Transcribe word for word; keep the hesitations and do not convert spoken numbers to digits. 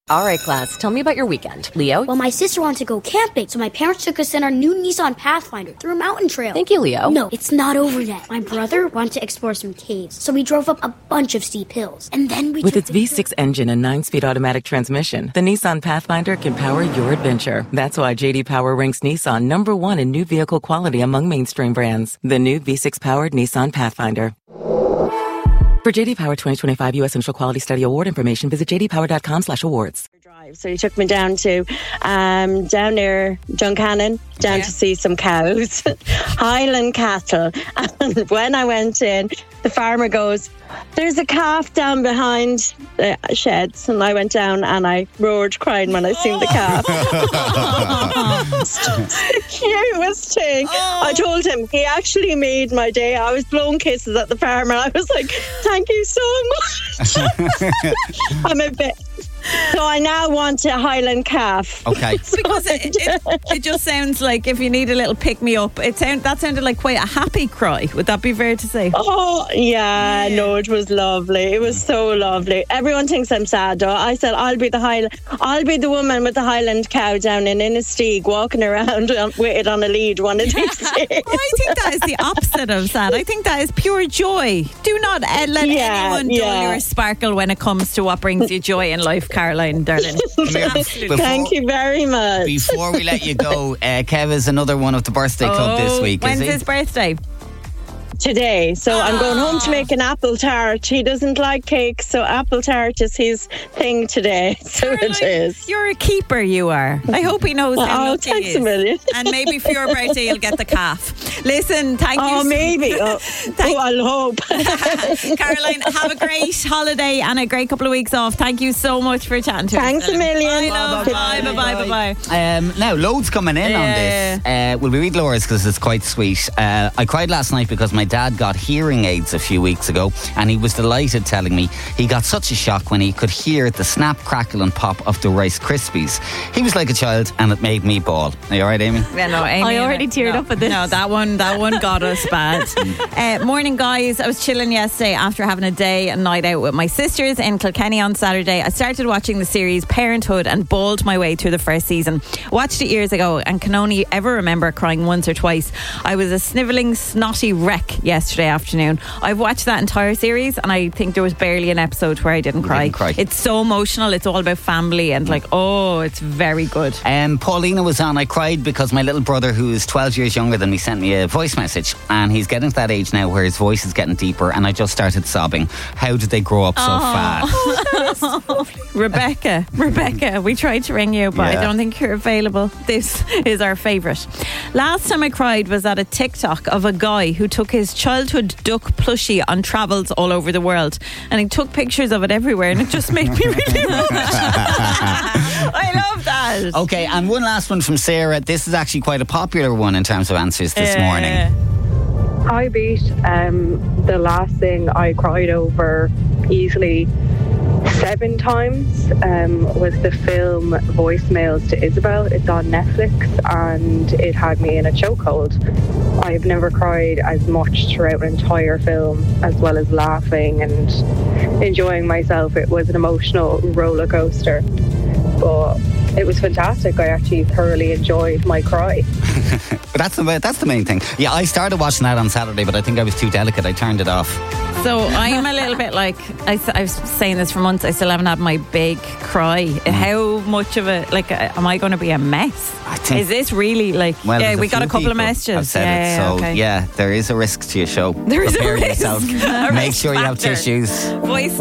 All right, class, tell me about your weekend. Leo? Well, my sister wanted to go camping, so my parents took us in our new Nissan Pathfinder through a mountain trail. Thank you, Leo. No, it's not over yet. My brother wanted to explore some caves, so we drove up a bunch of steep hills. And then we With its V six engine and nine-speed automatic transmission, the Nissan Pathfinder can power your adventure. That's why J D Power ranks Nissan number one in new vehicle quality among mainstream brands. The new V six-powered Nissan Pathfinder. For J D Power twenty twenty-five U S Initial Quality Study Award information, visit j d power dot com slash awards. So he took me down to um, down near Duncannon, down yeah. to see some cows, Highland cattle. And when I went in, the farmer goes, "There's a calf down behind the sheds." And I went down and I roared crying when I seen the calf. It's just the cutest thing. Oh. I told him, he actually made my day. I was blowing kisses at the farmer. I was like, thank you so much. I'm a bit... So I now want a Highland calf. Okay. So because it, it, it just sounds like if you need a little pick-me-up, it sound, that sounded like quite a happy cry. Would that be fair to say? Oh, yeah, yeah. No, it was lovely. It was so lovely. Everyone thinks I'm sad, though. I said, I'll be the Highland, I'll be the woman with the Highland cow down in Innisteag, walking around with it on a lead one of these days. I think that is the opposite of sad. I think that is pure joy. Do not uh, let yeah, anyone yeah. dull your sparkle when it comes to what brings you joy in life, Caroline, darling. Before, Thank you very much. Before we let you go, uh, Kev is another one of the birthday club oh, this week, when's is he? his birthday? Today, so oh. I'm going home to make an apple tart. He doesn't like cake, so apple tart is his thing today. So Caroline, it is. You're a keeper, you are. I hope he knows how oh, lucky thanks he is. a million. And maybe for your birthday you'll get the calf. Listen, thank you. Oh, so maybe. Oh, oh, I'll hope. Caroline, have a great holiday and a great couple of weeks off. Thank you so much for chatting to Thanks us. Thanks a million. Bye, love. Bye, bye, bye, bye, bye. bye. Um, now, loads coming in yeah. on this. Uh, will we read Laura's because it's quite sweet. Uh, I cried last night because my dad got hearing aids a few weeks ago, and he was delighted, telling me he got such a shock when he could hear the snap, crackle and pop of the Rice Krispies. He was like a child and it made me bawl. Are you alright, Amy? Yeah, no, Amy I already teared no, up at this. No, that one that one got us bad. uh, morning guys, I was chilling yesterday after having a day and night out with my sisters in Kilkenny on Saturday. I started watching the series Parenthood and bawled my way through the first season. Watched it years ago and can only ever remember crying once or twice. I was a snivelling, snotty wreck yesterday afternoon. I've watched that entire series and I think there was barely an episode where I didn't cry. Didn't cry. It's so emotional. It's all about family and like, oh, it's very good. Um, Paulina was on. I cried because my little brother, who is twelve years younger than me, sent me a voice message, and he's getting to that age now where his voice is getting deeper, and I just started sobbing. How did they grow up so oh. fast? Rebecca, Rebecca, we tried to ring you, but yeah. I don't think you're available. This is our favourite. Last time I cried was at a TikTok of a guy who took his childhood duck plushie on travels all over the world, and he took pictures of it everywhere, and it just made me really emotional. I love that. Okay, and one last one from Sarah. This is actually quite a popular one in terms of answers this uh, morning. Hi, Beat. Um, the last thing I cried over easily seven times um, was the film Voicemails to Isabel. It's on Netflix and it had me in a chokehold. I've never cried as much throughout an entire film, as well as laughing and enjoying myself. It was an emotional roller coaster, but it was fantastic. I actually thoroughly enjoyed my cry. But that's the that's the main thing. Yeah, I started watching that on Saturday, but I think I was too delicate. I turned it off. So I'm a little bit like, I, I was saying this for months, I still haven't had my big cry. Mm. How much of it, like, uh, am I going to be a mess? I think, is this really like, well, yeah, we a got a couple of messages. I've said yeah, it, so okay. yeah, there is a risk to your show. There is Prepare a risk. yourself. A Make risk sure you have factor. tissues. Voice